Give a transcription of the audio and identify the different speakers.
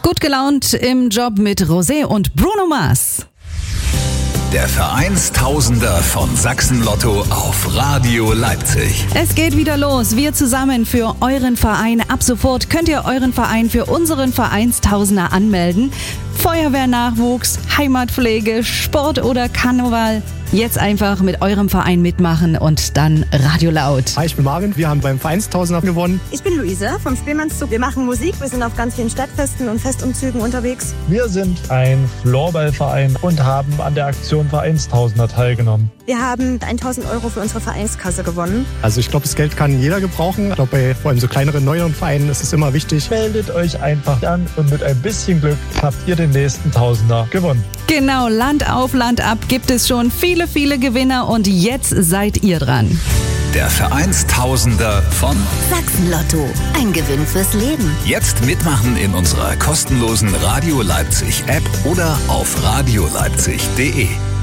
Speaker 1: Gut gelaunt im Job mit Rosé und Bruno Mars.
Speaker 2: Der Vereinstausender von Sachsen-Lotto auf Radio Leipzig.
Speaker 1: Es geht wieder los. Wir zusammen für euren Verein. Ab sofort könnt ihr euren Verein für unseren Vereinstausender anmelden. Feuerwehrnachwuchs, Heimatpflege, Sport oder Karneval. Jetzt einfach mit eurem Verein mitmachen und dann Radio Laut.
Speaker 3: Hi, ich bin Marvin. Wir haben beim Vereinstausender gewonnen.
Speaker 4: Ich bin Luise vom Spielmannszug. Wir machen Musik. Wir sind auf ganz vielen Stadtfesten und Festumzügen unterwegs.
Speaker 5: Wir sind ein Floorballverein und haben an der Aktion Vereinstausender teilgenommen.
Speaker 4: Wir haben 1.000 Euro für unsere Vereinskasse gewonnen.
Speaker 3: Also ich glaube, das Geld kann jeder gebrauchen. Ich glaube, bei vor allem so kleineren, neueren Vereinen ist es immer wichtig.
Speaker 5: Meldet euch einfach an und mit ein bisschen Glück habt ihr den nächsten Tausender gewonnen.
Speaker 1: Genau, Land auf, Land ab gibt es schon viele Gewinner und jetzt seid ihr dran.
Speaker 2: Der Vereinstausender von
Speaker 6: Sachsen-Lotto. Ein Gewinn fürs Leben.
Speaker 2: Jetzt mitmachen in unserer kostenlosen Radio Leipzig App oder auf radioleipzig.de.